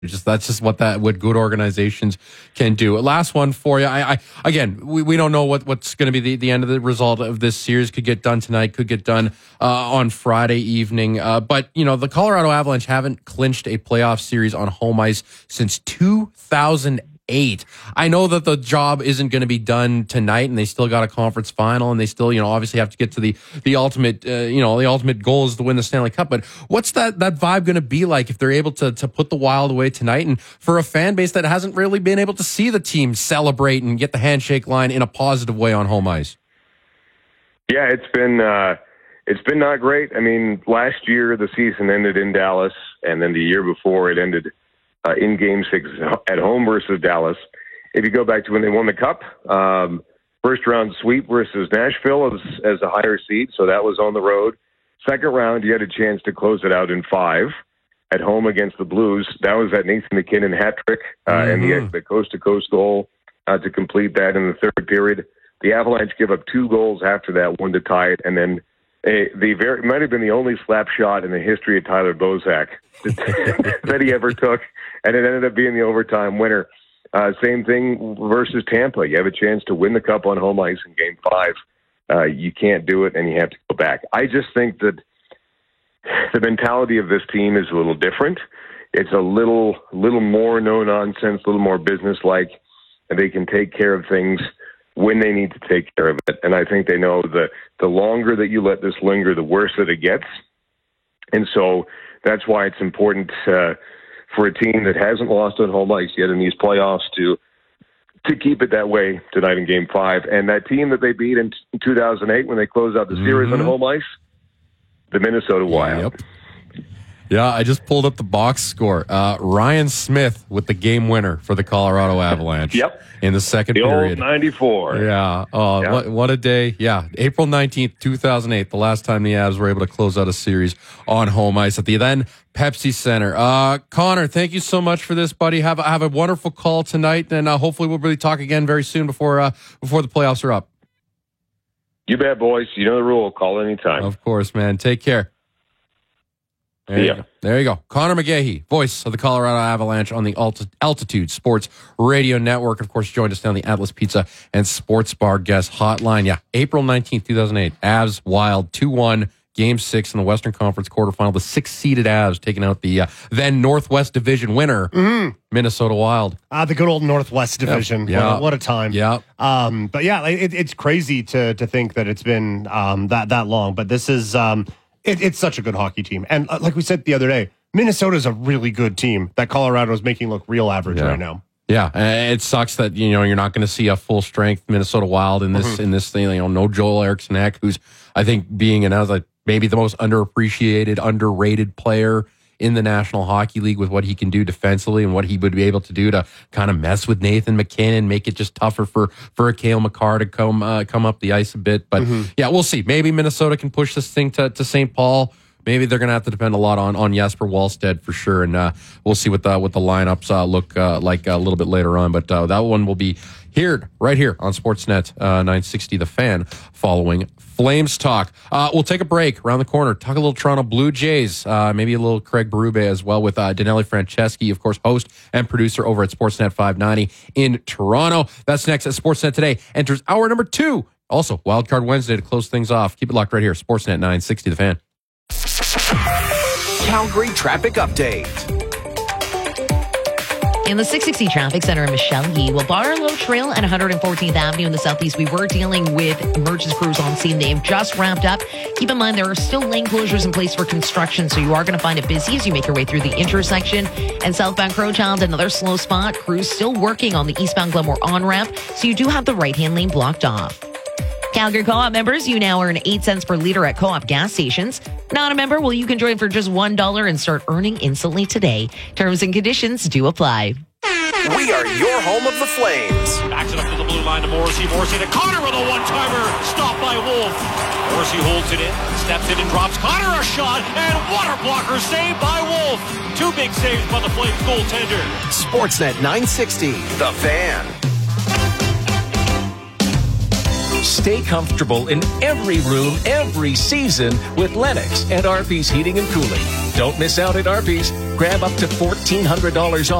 That's just what good organizations can do. Last one for you. We don't know what's going to be the end of the result of this series. Could get done tonight. Could get done on Friday evening. But the Colorado Avalanche haven't clinched a playoff series on home ice since 2008. I know that the job isn't going to be done tonight, and they still got a conference final, and they still, obviously have to get to the ultimate, the ultimate goal is to win the Stanley Cup. But what's that vibe going to be like if they're able to put the Wild away tonight? And for a fan base that hasn't really been able to see the team celebrate and get the handshake line in a positive way on home ice. Yeah, it's been not great. I mean, last year the season ended in Dallas, and then the year before it ended in Game 6 at home versus Dallas. If you go back to when they won the Cup, first round sweep versus Nashville as a higher seed, so that was on the road. Second round, you had a chance to close it out in 5 at home against the Blues. That was that Nathan MacKinnon hat trick and the coast-to-coast goal to complete that in the third period. The Avalanche give up 2 goals after that, one to tie it, and then it might have been the only slap shot in the history of Tyler Bozak that he ever took, and it ended up being the overtime winner. Same thing versus Tampa. You have a chance to win the Cup on home ice in Game 5. You can't do it, and you have to go back. I just think that the mentality of this team is a little different. It's a little more no-nonsense, a little more business-like, and they can take care of things when they need to take care of it. And I think they know that the longer that you let this linger, the worse that it gets. And so that's why it's important for a team that hasn't lost on home ice yet in these playoffs to keep it that way tonight in Game 5. And that team that they beat in 2008 when they closed out the series on home ice, the Minnesota Wild. Yep. Yeah, I just pulled up the box score. Ryan Smith with the game winner for the Colorado Avalanche. Yep. In the second the period. Old 94. Yeah. What a day. Yeah. April 19th, 2008, the last time the Avs were able to close out a series on home ice at the then Pepsi Center. Connor, thank you so much for this, buddy. Have a wonderful call tonight, and hopefully we'll really talk again very soon before the playoffs are up. You bet, boys. You know the rule. Call anytime. Of course, man. Take care. There you go. Connor McGahey, voice of the Colorado Avalanche on the Altitude Sports Radio Network. Of course, joined us now on the Atlas Pizza and Sports Bar guest hotline. Yeah, April 19th, 2008. Avs Wild 2-1, Game 6 in the Western Conference quarterfinal. The 6-seeded Avs taking out the then Northwest Division winner, Minnesota Wild. The good old Northwest Division. Yeah. What a time. Yeah. But yeah, it's crazy to think that it's been that long. But this is... It's such a good hockey team. And like we said the other day, Minnesota's a really good team that Colorado is making look real average right now. Yeah, it sucks that you're not going to see a full strength Minnesota Wild in this thing. No Joel Eriksson, who's I think being announced like maybe the most underappreciated, underrated player in the National Hockey League with what he can do defensively and what he would be able to do to kind of mess with Nathan MacKinnon, make it just tougher for a Cale Makar to come up the ice a bit. But yeah, we'll see. Maybe Minnesota can push this thing to St. Paul. Maybe they're going to have to depend a lot on Jesper Wallstedt for sure, and we'll see what the lineups look like a little bit later on. But that one will be right here on Sportsnet 960 The Fan following Flames talk. We'll take a break around the corner, talk a little Toronto Blue Jays, maybe a little Craig Berube as well with Danelli Franceschi, of course, host and producer over at Sportsnet 590 in Toronto. That's next at Sportsnet Today. Enters hour number 2. Also, Wildcard Wednesday to close things off. Keep it locked right here. Sportsnet 960 The Fan. Calgary traffic update. In the 660 Traffic Center in Michelle Yee, well, Barlow Trail and 114th Avenue in the southeast, we were dealing with emergency crews on scene. They've just wrapped up. Keep in mind, there are still lane closures in place for construction, so you are going to find it busy as you make your way through the intersection. And southbound Crowchild, another slow spot. Crews still working on the eastbound Glenmore on-ramp, so you do have the right-hand lane blocked off. Calgary Co-op members, you now earn 8 cents per liter at Co-op gas stations. Not a member? Well, you can join for just $1 and start earning instantly today. Terms and conditions do apply. We are your home of the Flames. Backs it up to the blue line to Morrissey. Morrissey to Connor with a one-timer. Stopped by Wolf. Morrissey holds it in, steps in and drops Connor a shot, and water blocker saved by Wolf. 2 big saves by the Flames goaltender. Sportsnet 960, The Fan. Stay comfortable in every room, every season with Lennox and Arby's Heating and Cooling. Don't miss out at Arby's. Grab up to $1,400 off